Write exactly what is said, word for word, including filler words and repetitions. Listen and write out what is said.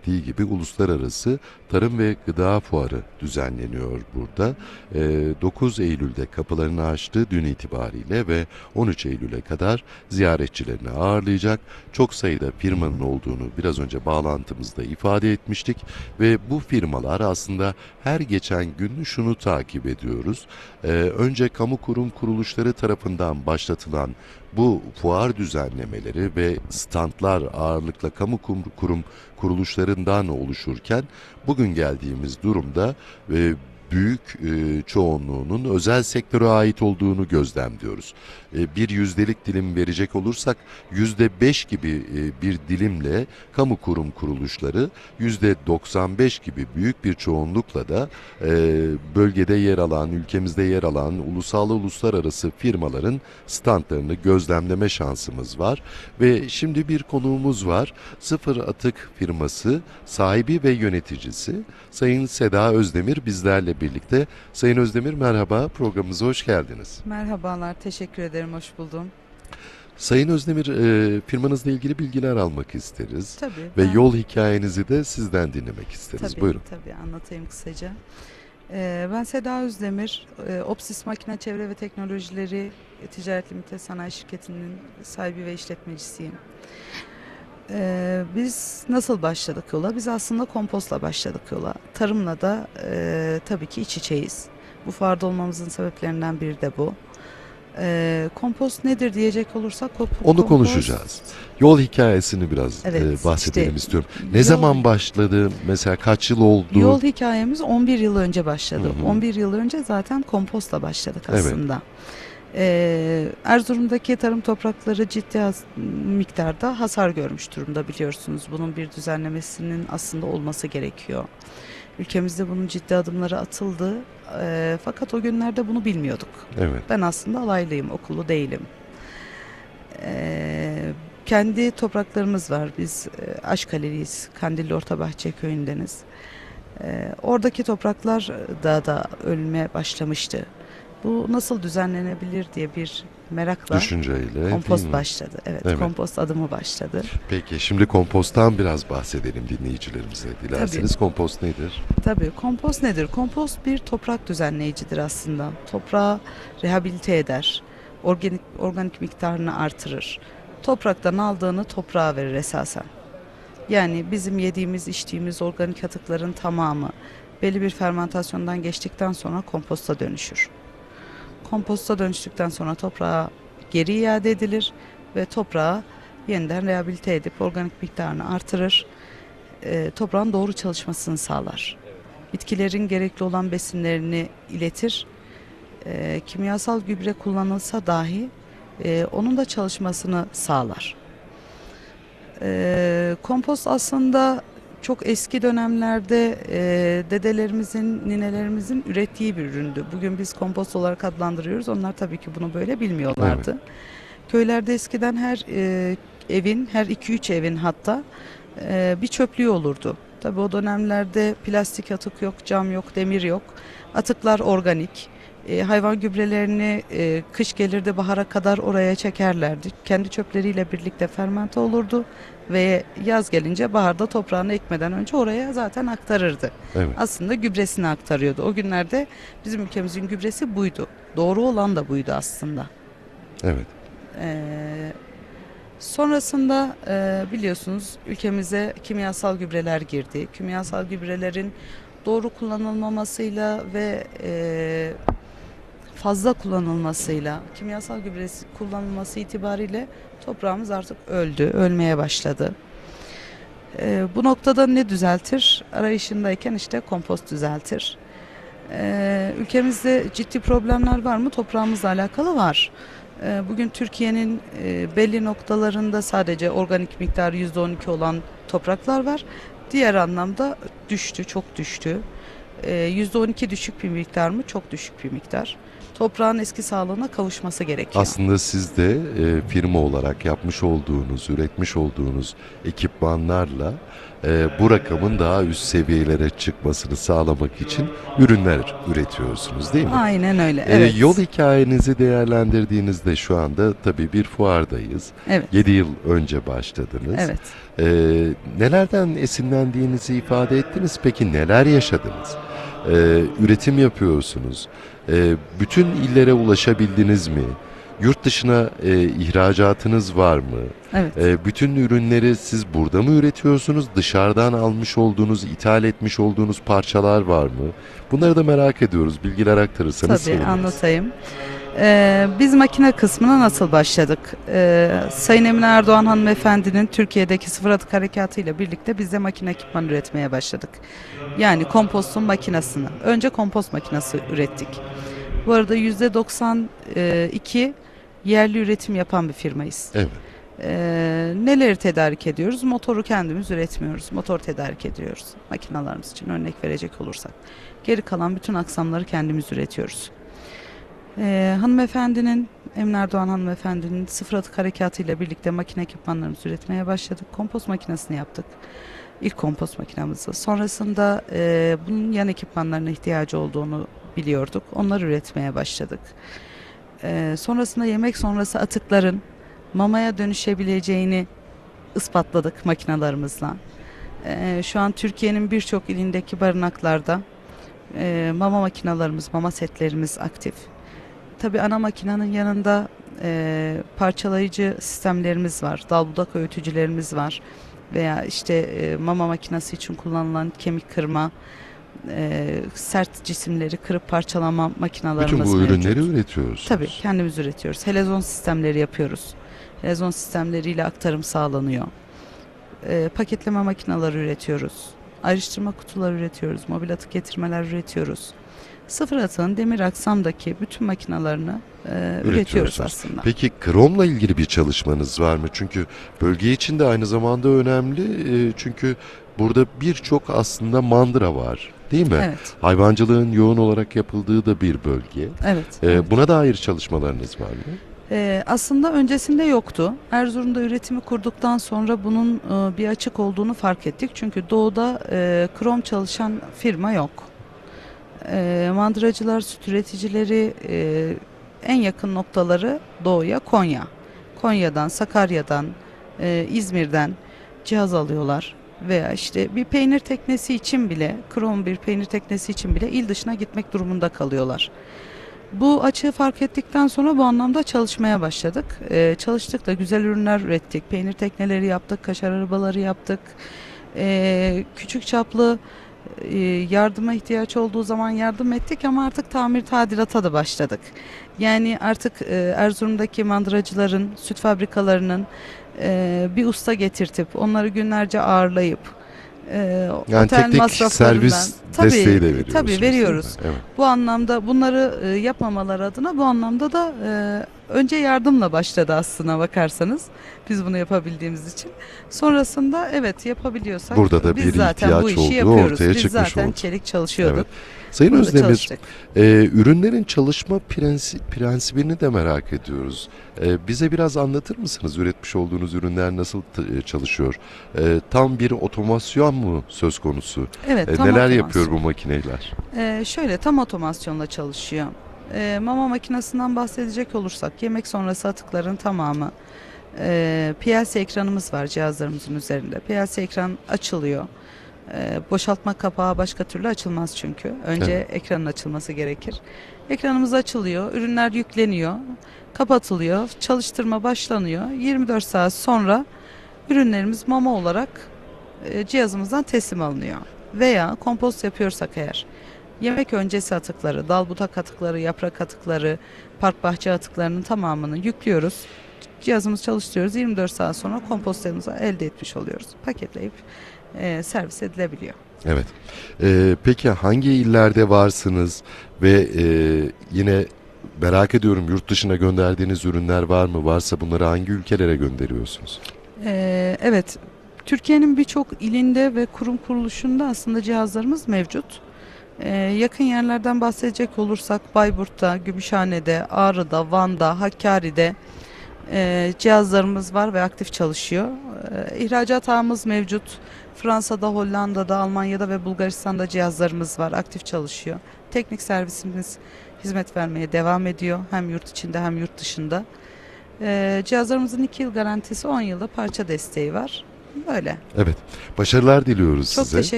bildiği gibi Uluslararası Tarım ve Gıda Fuarı düzenleniyor burada. E, dokuz Eylül'de kapılarını açtı dün itibariyle ve on üç Eylül'e kadar ziyaretçilerini ağırlayacak. Çok sayıda firmanın olduğunu biraz önce bağlantımızda ifade etmiştik ve bu firmalar aslında her geçen gün şunu takip ediyoruz. Ee, önce kamu kurum kuruluşları tarafından başlatılan bu fuar düzenlemeleri ve standlar ağırlıkla kamu kurum, kurum kuruluşlarından oluşurken bugün geldiğimiz durumda e, büyük e, çoğunluğunun özel sektöre ait olduğunu gözlemliyoruz. E, bir yüzdelik dilim verecek olursak yüzde beş gibi e, bir dilimle kamu kurum kuruluşları, yüzde doksan beş gibi büyük bir çoğunlukla da e, bölgede yer alan, ülkemizde yer alan ulusal uluslararası firmaların standlarını gözlemleme şansımız var. Ve şimdi bir konuğumuz var. Sıfır Atık firması sahibi ve yöneticisi Sayın Seda Özdemir bizlerle birlikte. Sayın Özdemir merhaba, programımıza hoş geldiniz. Merhabalar, teşekkür ederim, hoş buldum. Sayın Özdemir, e, firmanızla ilgili bilgiler almak isteriz. Tabii. Ve ben, yol hikayenizi de sizden dinlemek isteriz. tabii, Buyurun. Tabii, anlatayım kısaca. Ee, ben Seda Özdemir, e, Opsis Makine Çevre ve Teknolojileri Ticaret Limited Sanayi Şirketi'nin sahibi ve işletmecisiyim. Ee, biz nasıl başladık yola? Biz aslında kompostla başladık yola. Tarımla da e, tabii ki iç içeyiz. Bu fuarda olmamızın sebeplerinden biri de bu. Ee, kompost nedir diyecek olursak komp- Onu kompost, konuşacağız. Yol hikayesini biraz Evet, e, bahsedelim işte istiyorum. Ne yol- zaman başladı? Mesela kaç yıl oldu? Yol hikayemiz on bir yıl önce başladı. Hı hı. on bir yıl önce zaten kompostla başladık Evet. aslında. Ee, Erzurum'daki tarım toprakları ciddi has- miktarda hasar görmüş durumda, biliyorsunuz. Bunun bir düzenlemesinin aslında olması gerekiyor. Ülkemizde bunun ciddi adımları atıldı. Ee, fakat o günlerde bunu bilmiyorduk. Evet. Ben aslında alaylıyım, okullu değilim. Ee, kendi topraklarımız var. Biz e, Aşkaleliyiz, Kandilli Ortabahçe köyündeniz. Ee, oradaki topraklar da da ölmeye başlamıştı. Bu nasıl düzenlenebilir diye bir merakla Düşünceyle değil kompost mi? başladı. Evet, Evet. kompost adımı başladı. Peki şimdi komposttan biraz bahsedelim dinleyicilerimize. Dilerseniz kompost nedir? Tabii, kompost nedir? Kompost bir toprak düzenleyicidir aslında. Toprağı rehabilite eder. Organik organik miktarını artırır. Topraktan aldığını toprağa verir esasen. Yani bizim yediğimiz, içtiğimiz organik atıkların tamamı belli bir fermentasyondan geçtikten sonra komposta dönüşür. Komposta dönüştükten sonra toprağa geri iade edilir ve toprağı yeniden rehabilite edip organik miktarını artırır. E, toprağın doğru çalışmasını sağlar. Bitkilerin gerekli olan besinlerini iletir. E, kimyasal gübre kullanılsa dahi e, onun da çalışmasını sağlar. E, kompost aslında çok eski dönemlerde e, dedelerimizin, ninelerimizin ürettiği bir üründü. Bugün biz kompost olarak adlandırıyoruz. Onlar tabii ki bunu böyle bilmiyorlardı. Evet. Köylerde eskiden her e, evin, her iki üç evin hatta e, bir çöplüğü olurdu. Tabii o dönemlerde plastik atık yok, cam yok, demir yok. Atıklar organik. E, hayvan gübrelerini e, kış gelirdi, bahara kadar oraya çekerlerdi. Kendi çöpleriyle birlikte fermente olurdu ve yaz gelince baharda toprağını ekmeden önce oraya zaten aktarırdı. Evet. Aslında gübresini aktarıyordu. O günlerde bizim ülkemizin gübresi buydu. Doğru olan da buydu aslında. Evet. Ee, sonrasında e, biliyorsunuz ülkemize kimyasal gübreler girdi. Kimyasal gübrelerin doğru kullanılmamasıyla ve e, fazla kullanılmasıyla, kimyasal gübresi kullanılması itibariyle toprağımız artık öldü, ölmeye başladı. E, bu noktada ne düzeltir? Arayışındayken işte kompost düzeltir. E, ülkemizde ciddi problemler var mı? Toprağımızla alakalı var. E, bugün Türkiye'nin e, belli noktalarında sadece organik miktarı yüzde on iki olan topraklar var. Diğer anlamda düştü, çok düştü. E, yüzde on iki düşük bir miktar mı? Çok düşük bir miktar. Toprağın eski sağlığına kavuşması gerekiyor. Aslında siz de e, firma olarak yapmış olduğunuz, üretmiş olduğunuz ekipmanlarla e, bu rakamın daha üst seviyelere çıkmasını sağlamak için ürünler üretiyorsunuz değil mi? Aynen öyle. E, Evet. Yol hikayenizi değerlendirdiğinizde şu anda tabii bir fuardayız. Evet. yedi yıl önce başladınız. Evet. E, nelerden esinlendiğinizi ifade ettiniz. Peki neler yaşadınız? E, üretim yapıyorsunuz. E, bütün illere ulaşabildiniz mi? Yurt dışına e, ihracatınız var mı? Evet. E, bütün ürünleri siz burada mı üretiyorsunuz? Dışarıdan almış olduğunuz, ithal etmiş olduğunuz parçalar var mı? Bunları da merak ediyoruz. Bilgiler aktarırsanız Tabii seviniriz. anlatayım. Ee, biz makine kısmına nasıl başladık? Ee, Sayın Emine Erdoğan hanımefendinin Türkiye'deki sıfır atık harekatı ile birlikte biz de makine ekipman üretmeye başladık. Yani kompostun makinesini. Önce kompost makinesi ürettik. Bu arada yüzde doksan iki yerli üretim yapan bir firmayız. Evet. Ee, neleri tedarik ediyoruz? Motoru kendimiz üretmiyoruz. Motor tedarik ediyoruz. Makinalarımız için örnek verecek olursak. Geri kalan bütün aksamları kendimiz üretiyoruz. Ee, hanımefendinin, Emine Erdoğan hanımefendinin sıfır atık harekatı ile birlikte makine ekipmanlarımızı üretmeye başladık. Kompost makinesini yaptık. İlk kompost makinamızı. Sonrasında e, bunun yan ekipmanlarına ihtiyacı olduğunu biliyorduk. Onları üretmeye başladık. E, sonrasında yemek sonrası atıkların mamaya dönüşebileceğini ispatladık makinalarımızla. E, şu an Türkiye'nin birçok ilindeki barınaklarda e, mama makinalarımız, mama setlerimiz aktif. Tabii ana makinenin yanında e, parçalayıcı sistemlerimiz var. Dal budak öğütücülerimiz var. Veya işte e, mama makinesi için kullanılan kemik kırma, e, sert cisimleri kırıp parçalama makinalarımız Bütün bu mevcut. ürünleri üretiyorsunuz. Tabii kendimiz üretiyoruz. Helezon sistemleri yapıyoruz. Helezon sistemleriyle aktarım sağlanıyor. E, paketleme makineleri üretiyoruz. Ayrıştırma kutuları üretiyoruz. Mobil atık getirmeler üretiyoruz. Sıfır atığın demir aksamdaki bütün makinalarını e, üretiyoruz aslında. Peki kromla ilgili bir çalışmanız var mı? Çünkü bölge için de aynı zamanda önemli. E, çünkü burada birçok aslında mandıra var. Değil mi? Evet. Hayvancılığın yoğun olarak yapıldığı da bir bölge. Evet. E, evet. Buna dair çalışmalarınız var mı? Ee, aslında öncesinde yoktu. Erzurum'da üretimi kurduktan sonra bunun e, bir açık olduğunu fark ettik. Çünkü doğuda e, krom çalışan firma yok. E, mandıracılar, süt üreticileri e, en yakın noktaları doğuya Konya. Konya'dan, Sakarya'dan, e, İzmir'den cihaz alıyorlar. Veya işte bir peynir teknesi için bile, krom bir peynir teknesi için bile il dışına gitmek durumunda kalıyorlar. Bu açığı fark ettikten sonra bu anlamda çalışmaya başladık. Ee, çalıştık da güzel ürünler ürettik. Peynir tekneleri yaptık, kaşar arabaları yaptık. Ee, küçük çaplı e, yardıma ihtiyaç olduğu zaman yardım ettik ama artık tamir tadilata da başladık. Yani artık e, Erzurum'daki mandıracıların, süt fabrikalarının e, bir usta getirtip onları günlerce ağırlayıp e, Yani otel teknik masraflarından servis tabii, desteği de veriyorsunuz. tabii değil veriyoruz. mi? Evet. Bu anlamda bunları e, yapmamaları adına bu anlamda da e, önce yardımla başladı aslına bakarsanız biz bunu yapabildiğimiz için. Sonrasında evet yapabiliyorsak Burada da biz bir zaten bu ihtiyaç işi olduğu yapıyoruz. ortaya biz çıkmış zaten oldu. çelik çalışıyorduk. Evet. Sayın Burada Özdemir, çalıştık. e, ürünlerin çalışma prensi, prensibini de merak ediyoruz. E, bize biraz anlatır mısınız? Üretmiş olduğunuz ürünler nasıl t- e, çalışıyor? E, tam bir otomasyon mu söz konusu? Evet, E, tam neler otomasyon. yapıyor bu makineler? Ee, şöyle tam otomasyonla çalışıyor. Ee, mama makinesinden bahsedecek olursak yemek sonrası atıkların tamamı e, P L C ekranımız var cihazlarımızın üzerinde. P L C ekran açılıyor. Ee, boşaltma kapağı başka türlü açılmaz çünkü. Önce Evet. ekranın açılması gerekir. Ekranımız açılıyor, ürünler yükleniyor, kapatılıyor, çalıştırma başlanıyor. yirmi dört saat sonra ürünlerimiz mama olarak e, cihazımızdan teslim alınıyor. Veya kompost yapıyorsak eğer yemek öncesi atıkları, dal budak atıkları, yaprak atıkları, park bahçe atıklarının tamamını yüklüyoruz. Cihazımızı çalıştırıyoruz. yirmi dört saat sonra kompostlarımızı elde etmiş oluyoruz. Paketleyip e, servis edilebiliyor. Evet. E, peki hangi illerde varsınız ve e, yine merak ediyorum yurt dışına gönderdiğiniz ürünler var mı? Varsa bunları hangi ülkelere gönderiyorsunuz? E, evet, Türkiye'nin birçok ilinde ve kurum kuruluşunda aslında cihazlarımız mevcut. Ee, yakın yerlerden bahsedecek olursak Bayburt'ta, Gümüşhane'de, Ağrı'da, Van'da, Hakkari'de e, cihazlarımız var ve aktif çalışıyor. E, ihracat ağımız mevcut. Fransa'da, Hollanda'da, Almanya'da ve Bulgaristan'da cihazlarımız var. Aktif çalışıyor. Teknik servisimiz hizmet vermeye devam ediyor. Hem yurt içinde hem yurt dışında. Ee, cihazlarımızın iki yıl garantisi, on yılda parça desteği var. Böyle. Evet. Başarılar diliyoruz Çok size. teşekkür